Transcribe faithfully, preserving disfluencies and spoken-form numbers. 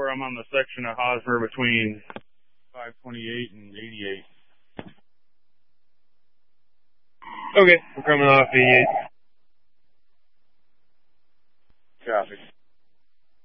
four. I'm on the section of Hosmer between five twenty-eight and eighty-eight. Okay, we're coming off eighty-eight.